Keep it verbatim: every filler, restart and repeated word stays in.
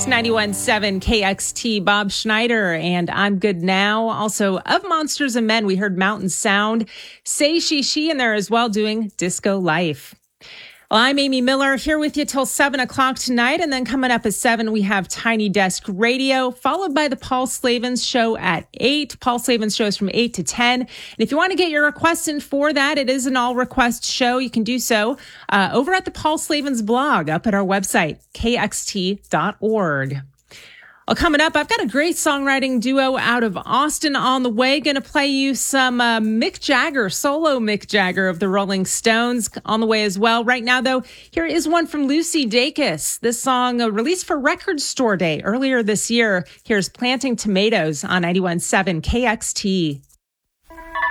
It's ninety-one point seven K X T, Bob Schneider, and I'm Good Now. Also, of Monsters and Men, we heard Mountain Sound, Say She She in there as well, doing Disco Life. Well, I'm Amy Miller, here with you till seven o'clock tonight, and then coming up at seven, we have Tiny Desk Radio, followed by the Paul Slavens Show at eight. Paul Slavens Show is from eight to ten. And if you want to get your requests in for that, it is an all-request show. You can do so uh, over at the Paul Slavens blog up at our website, K X T dot org. Well, coming up, I've got a great songwriting duo out of Austin on the way. Going to play you some uh, Mick Jagger, solo Mick Jagger of the Rolling Stones on the way as well. Right now, though, here is one from Lucy Dacus. This song uh, released for Record Store Day earlier this year. Here's Planting Tomatoes on ninety-one point seven K X T.